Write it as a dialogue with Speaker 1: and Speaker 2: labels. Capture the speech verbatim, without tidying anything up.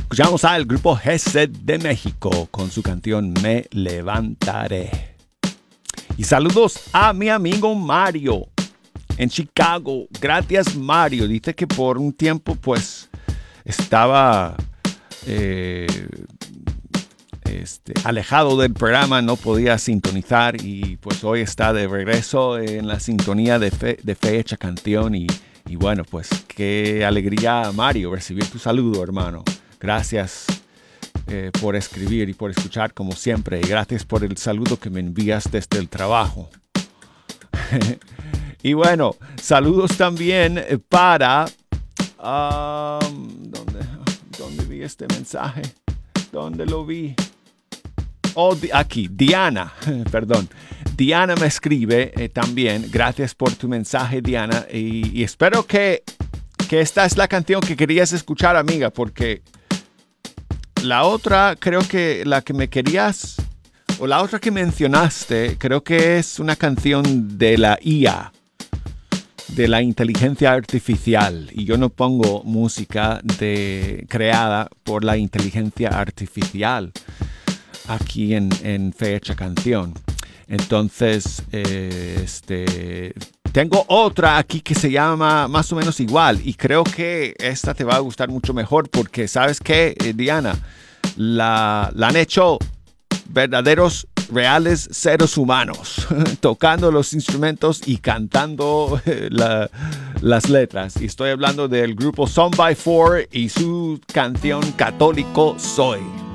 Speaker 1: Escuchamos al grupo Gesed de México con su canción Me Levantaré. Y saludos a mi amigo Mario en Chicago. Gracias, Mario. Dice que por un tiempo pues estaba eh, este, alejado del programa, no podía sintonizar y pues hoy está de regreso en la sintonía de, fe, de Fecha Canción y, y bueno, pues qué alegría, Mario, recibir tu saludo, hermano. Gracias eh, por escribir y por escuchar como siempre y gracias por el saludo que me envías desde el trabajo. Y bueno, saludos también para... Um, ¿dónde, ¿Dónde vi este mensaje? ¿Dónde lo vi? Oh, aquí, Diana, perdón. Diana me escribe eh, también. Gracias por tu mensaje, Diana. Y, y espero que, que esta es la canción que querías escuchar, amiga, porque la otra, creo que la que me querías, o la otra que mencionaste, creo que es una canción de la I A, de la inteligencia artificial. Y yo no pongo música de, creada por la inteligencia artificial aquí en, en Fecha Canción. Entonces, eh, este, tengo otra aquí que se llama más o menos igual. Y creo que esta te va a gustar mucho mejor porque, ¿sabes qué, Diana? La, la han hecho verdaderos, reales seres humanos, tocando los instrumentos y cantando la, las letras. Y estoy hablando del grupo Son by Four y su canción Católico Soy.